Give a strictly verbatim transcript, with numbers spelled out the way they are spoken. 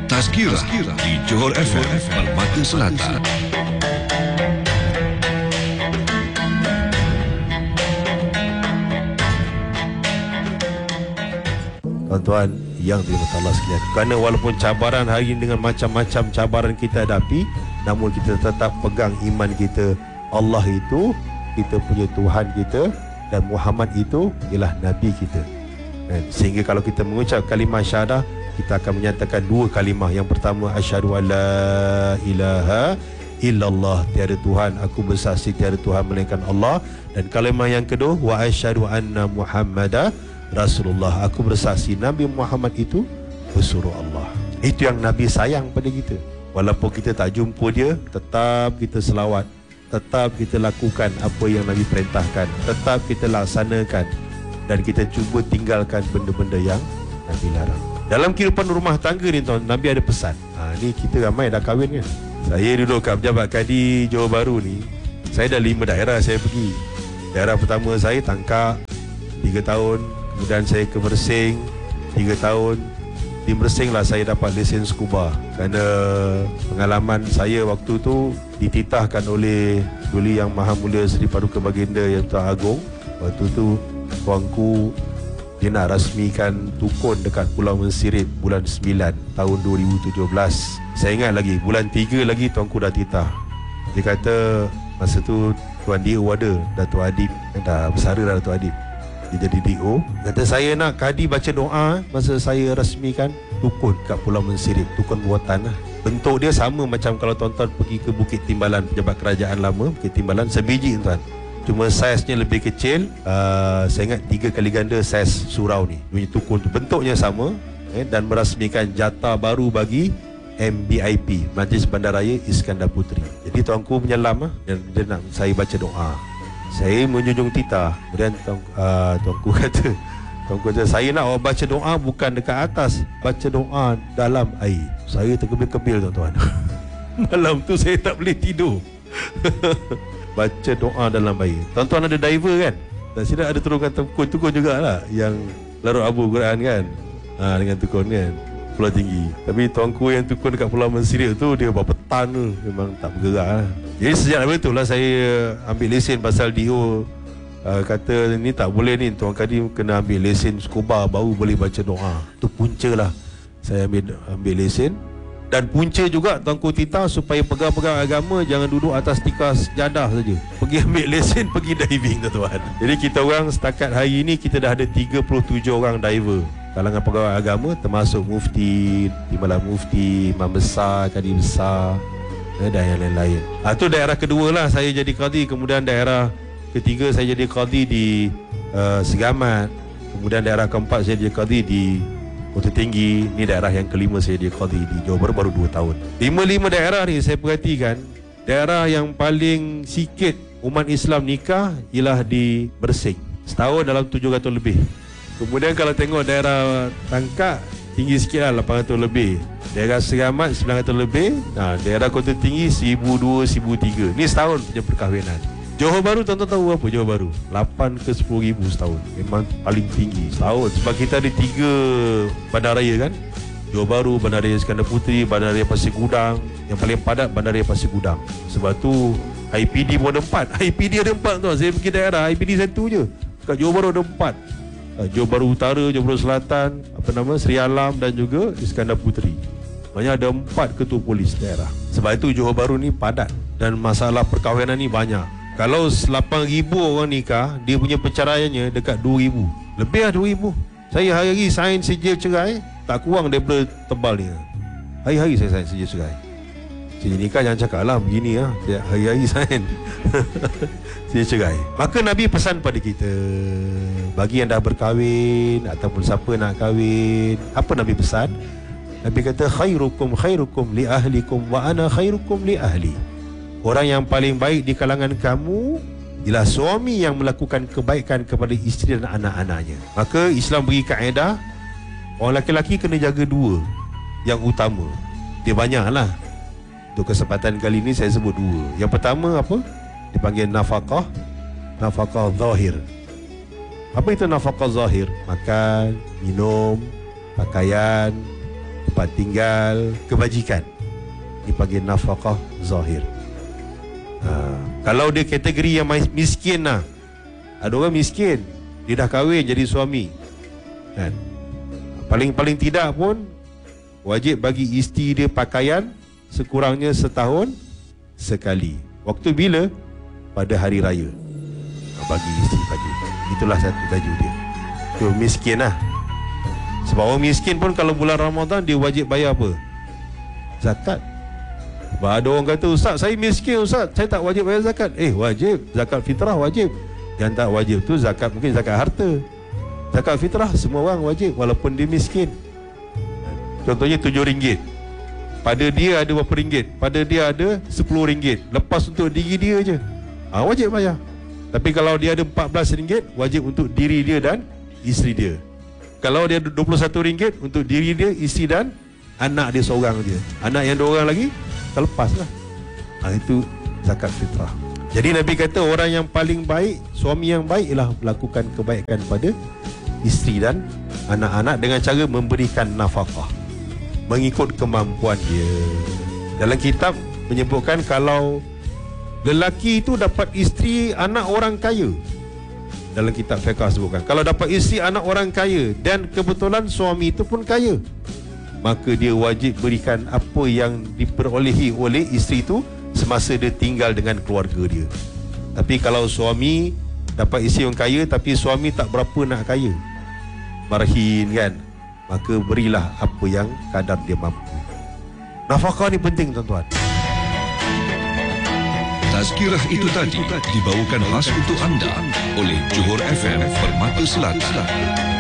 Tazkirah di Johor F M Permata Selatan. Tuan-tuan yang dirahmati Allah sekalian, kerana walaupun cabaran hari ini dengan macam-macam cabaran kita hadapi, namun kita tetap pegang iman kita. Allah itu kita punya Tuhan kita dan Muhammad itu ialah Nabi kita. Sehingga kalau kita mengucap kalimah syahadah, kita akan menyatakan dua kalimah. Yang pertama, asyhadu alla ilaha illallah, tiada Tuhan, aku bersaksi tiada Tuhan melainkan Allah. Dan kalimah yang kedua, wa asyhadu anna Muhammadan Rasulullah, aku bersaksi Nabi Muhammad itu pesuruh Allah. Itu yang Nabi sayang pada kita. Walaupun kita tak jumpa dia, tetap kita selawat, tetap kita lakukan apa yang Nabi perintahkan, tetap kita laksanakan, dan kita cuba tinggalkan benda-benda yang Nabi larang. Dalam kehidupan rumah tangga ni tuan, Nabi ada pesan. Ha, ni kita ramai dah kahwin kan. Saya duduk kat Pejabat Kadi Johor Bahru ni, saya dah lima daerah saya pergi. Daerah pertama saya Tangkak tiga tahun, kemudian saya ke Mersing tiga tahun. Di Mersing lah saya dapat lesen scuba, kerana pengalaman saya waktu tu dititahkan oleh Duli Yang Maha Mulia Seri Paduka Baginda Yang Tuan Agong. Waktu tu tuanku dia nak rasmikan tukun dekat Pulau Mensirip bulan sembilan tahun dua ribu tujuh belas. Saya ingat lagi, bulan tiga lagi tuanku dah titah. Dia kata masa tu Tuan D O ada, Datuk Adib, dah bersara dah Datuk Adib, dia jadi D O. Kata saya nak Kadi baca doa masa saya rasmikan tukun kat Pulau Mensirip, tukun buatan lah. Bentuk dia sama macam kalau tuan-tuan pergi ke Bukit Timbalan, Pejabat Kerajaan Lama, Bukit Timbalan, sebiji tuan. Cuma saiznya lebih kecil. uh, Saya ingat tiga kali ganda saiz surau ni. Punya tukun tu bentuknya sama, eh, dan merasmikan jatah baru bagi M B I P, Majlis Bandaraya Iskandar Puteri. Jadi tuanku menyelam lah, dan dia nak saya baca doa. Saya menjunjung titah. Kemudian tuan, uh, tuanku kata Tuanku kata saya nak awak baca doa bukan dekat atas, baca doa dalam air. Saya terkebil-kebil tuan-tuan. Malam tu saya tak boleh tidur. Baca doa dalam air. Tuan-tuan ada diver kan? Dan sini ada turunkan tukun-tukun jugalah yang larut abu Quran kan, ha, dengan tukun kan, Pulau Tinggi. Tapi tuanku yang tukun dekat Pulau Mensirip tu, dia berapa tan tu, memang tak bergerak lah. Jadi sejak dari tu lah saya ambil lesen pasal D O uh, kata ni tak boleh ni, Tuan Kadi kena ambil lesen scuba baru boleh baca doa. Tu punca lah saya ambil, ambil lesen. Dan punca juga tuanku titah supaya pegang-pegang agama jangan duduk atas tikar sejadah saja. Pergi ambil lesen, pergi diving tuan-tuan. Jadi kita orang setakat hari ini kita dah ada tiga puluh tujuh orang diver kalangan pegawai agama, termasuk mufti, timbalan mufti, imam besar, kadi besar, dan yang lain-lain. Ah, tu daerah kedua lah saya jadi qadi. Kemudian daerah ketiga saya jadi qadi di uh, Segamat. Kemudian daerah keempat saya jadi qadi di Kota Tinggi. Ni daerah yang kelima saya jadi qadi di Johor Bahru, baru dua tahun. Lima-lima daerah ni saya perhatikan, daerah yang paling sikit umat Islam nikah ialah di Mersing, setahun dalam tujuh ratus lebih. Kemudian kalau tengok daerah Tangkak, tinggi sikit lah, lapan ratus lebih. Daerah Seramat sembilan ratus lebih. Nah, daerah Kota Tinggi seribu dua, seribu tiga. Ni setahun punya perkahwinan. Johor Bahru, tuan-tuan tahu apa Johor Bahru? lapan ke sepuluh ribu setahun. Memang paling tinggi setahun. Sebab kita ada tiga bandaraya kan, Johor Bahru, Bandaraya Iskandar Puteri, Bandaraya Pasir Gudang. Yang paling padat Bandaraya Pasir Gudang. Sebab tu I P D pun ada empat. I P D ada empat tuan. Saya pergi daerah I P D satu je. Kat Johor Bahru ada empat. Johor Bahru Utara, Johor Bahru Selatan, apa nama, Seri Alam dan juga Iskandar Puteri. Maknanya ada empat ketua polis daerah. Sebab itu Johor Bahru ni padat, dan masalah perkahwinan ni banyak. Kalau lapan ribu orang nikah, dia punya perceraiannya dekat dua ribu. Lebih lah dua ribu. Saya hari-hari sign sijil cerai tak kurang daripada tebal ni. Hari-hari saya sign sijil cerai. Sijil nikah jangan cakap lah begini lah, hari-hari sign sijil cerai. Maka Nabi pesan pada kita, bagi yang dah berkahwin ataupun siapa nak kahwin, apa Nabi pesan? Nabi kata khairukum khairukum li ahlikum wa ana khairukum li ahli. Orang yang paling baik di kalangan kamu ialah suami yang melakukan kebaikan kepada isteri dan anak-anaknya. Maka Islam beri kaedah, orang lelaki kena jaga dua yang utama. Dia banyaklah. Untuk kesempatan kali ini saya sebut dua. Yang pertama apa? Dipanggil nafkah. Nafkah zahir. Apa itu nafkah zahir? Makan, minum, pakaian. Lepas tempat tinggal, kebajikan, dipanggil nafkah zahir. Ha, kalau dia kategori yang miskin lah, ada orang miskin, dia dah kahwin jadi suami kan, paling-paling tidak pun wajib bagi isteri dia pakaian sekurangnya setahun sekali. Waktu bila? Pada hari raya. Bagi isteri bagi. Itulah satu baju dia. Tu miskin lah. Sebab orang miskin pun kalau bulan Ramadan dia wajib bayar apa? Zakat. Sebab ada orang kata, Ustaz saya miskin Ustaz, saya tak wajib bayar zakat. Eh wajib. Zakat fitrah wajib. Yang tak wajib tu zakat, mungkin zakat harta. Zakat fitrah semua orang wajib walaupun dia miskin. Contohnya tujuh ringgit, pada dia ada berapa ringgit? Pada dia ada sepuluh ringgit. Lepas untuk diri dia je, ha, wajib bayar. Tapi kalau dia ada empat belas ringgit, wajib untuk diri dia dan isteri dia. Kalau dia ada dua puluh satu ringgit, untuk diri dia, isteri dan anak dia seorang je. Anak yang dua orang lagi terlepas lah. Ha, itu zakat fitrah. Jadi Nabi kata orang yang paling baik, suami yang baik ialah melakukan kebaikan pada isteri dan anak-anak dengan cara memberikan nafkah mengikut kemampuan dia. Dalam kitab menyebutkan kalau lelaki itu dapat isteri anak orang kaya, dalam kitab fiqh sebutkan kalau dapat isteri anak orang kaya dan kebetulan suami itu pun kaya, maka dia wajib berikan apa yang diperolehi oleh isteri itu semasa dia tinggal dengan keluarga dia. Tapi kalau suami dapat isteri yang kaya tapi suami tak berapa nak kaya, marhin kan, maka berilah apa yang kadar dia mampu. Nafkah ni penting tuan-tuan. Tazkirah itu tadi dibawakan khas untuk anda oleh Johor F M Permata Selatan.